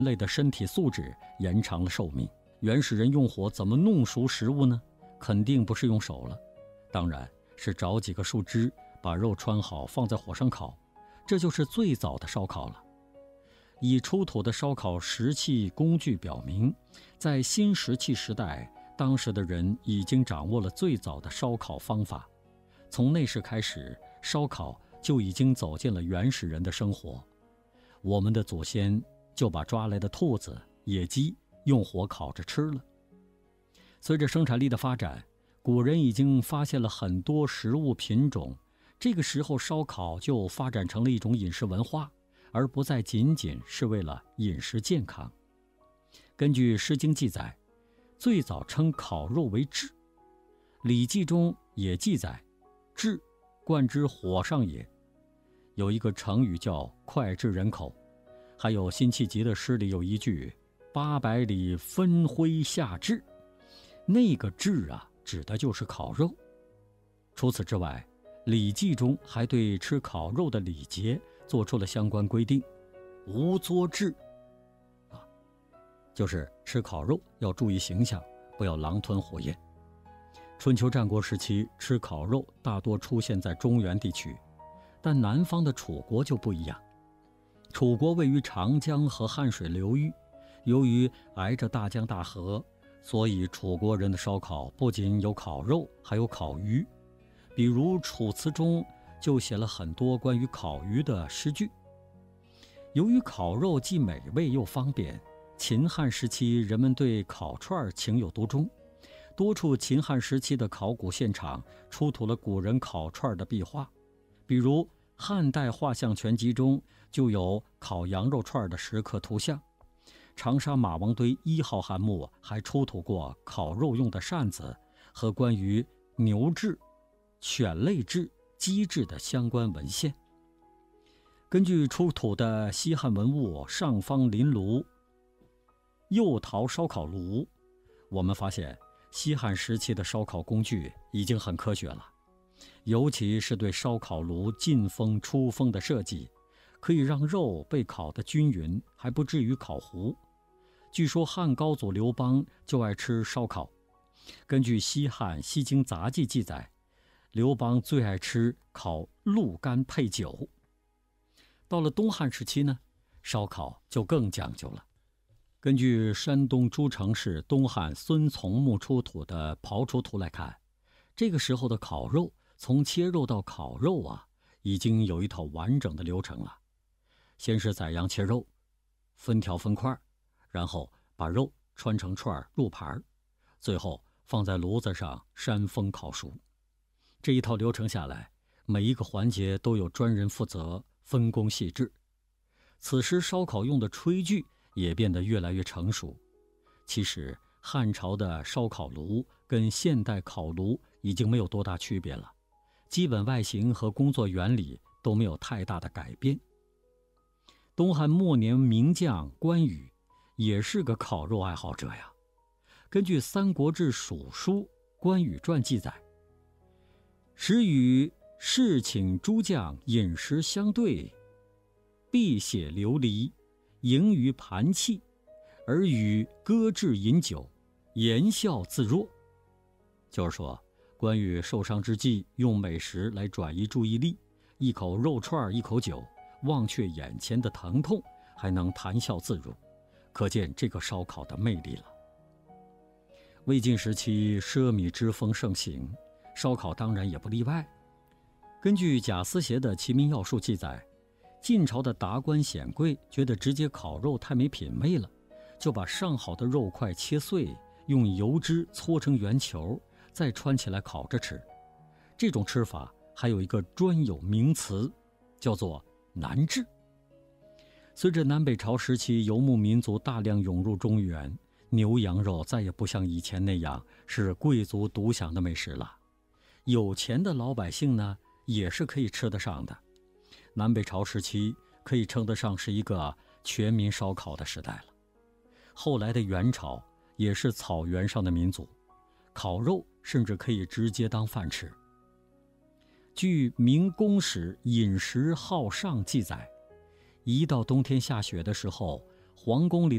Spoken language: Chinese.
类的身体素质，延长了寿命。原始人用火怎么弄熟食物呢？肯定不是用手了，当然是找几个树枝，把肉穿好放在火上烤，这就是最早的烧烤了。已出土的烧烤石器工具表明，在新石器时代，当时的人已经掌握了最早的烧烤方法。从那时开始，烧烤就已经走进了原始人的生活。我们的祖先就把抓来的兔子、野鸡用火烤着吃了。随着生产力的发展，古人已经发现了很多食物品种，这个时候烧烤就发展成了一种饮食文化，而不再仅仅是为了饮食健康。根据《诗经》记载，最早称烤肉为炙，《礼记》中也记载炙，冠之火上也。有一个成语叫脍炙人口，还有辛弃疾的诗里有一句800里分麾下炙，那个炙啊，指的就是烤肉。除此之外，《礼记》中还对吃烤肉的礼节做出了相关规定，无作炙就是吃烤肉要注意形象，不要狼吞虎咽。春秋战国时期，吃烤肉大多出现在中原地区，但南方的楚国就不一样。楚国位于长江和汉水流域，由于挨着大江大河，所以楚国人的烧烤不仅有烤肉，还有烤鱼。比如《楚辞》中就写了很多关于烤鱼的诗句。由于烤肉既美味又方便，秦汉时期人们对烤串情有独钟，多处秦汉时期的考古现场出土了古人烤串的壁画，比如汉代画像全集中就有烤羊肉串的石刻图像。长沙马王堆1号汉墓还出土过烤肉用的扇子和关于牛炙、犬类炙、鸡炙的相关文献。根据出土的西汉文物上方临炉釉陶烧烤炉，我们发现西汉时期的烧烤工具已经很科学了，尤其是对烧烤炉进风出风的设计，可以让肉被烤得均匀，还不至于烤糊。据说汉高祖刘邦就爱吃烧烤。根据西汉《西京杂记》记载，刘邦最爱吃烤鹿肝配酒。到了东汉时期呢，烧烤就更讲究了。根据山东诸城市东汉孙从墓出土的刨出图来看，这个时候的烤肉从切肉到烤肉啊，已经有一套完整的流程了。先是宰羊切肉，分条分块，然后把肉穿成串入盘，最后放在炉子上扇风烤熟。这一套流程下来，每一个环节都有专人负责，分工细致。此时烧烤用的炊具也变得越来越成熟。其实汉朝的烧烤炉跟现代烤炉已经没有多大区别了，基本外形和工作原理都没有太大的改变。东汉末年名将关羽也是个烤肉爱好者呀。根据《三国志·蜀书·关羽传》记载，时与士请诸将饮食相对，避血流离，盈于盘器，而与搁置饮酒，言笑自若。就是说，关羽受伤之际，用美食来转移注意力，一口肉串一口酒，忘却眼前的疼痛，还能谈笑自如，可见这个烧烤的魅力了。魏晋时期奢靡之风盛行，烧烤当然也不例外。根据贾思勰的《齐民要术》记载，晋朝的达官显贵觉得直接烤肉太没品味了，就把上好的肉块切碎，用油脂搓成圆球，再穿起来烤着吃。这种吃法还有一个专有名词，叫做南炙。随着南北朝时期游牧民族大量涌入中原，牛羊肉再也不像以前那样是贵族独享的美食了，有钱的老百姓呢也是可以吃得上的。南北朝时期可以称得上是一个全民烧烤的时代了。后来的元朝也是草原上的民族，烤肉甚至可以直接当饭吃。据明公史饮食号上记载，一到冬天下雪的时候，皇宫里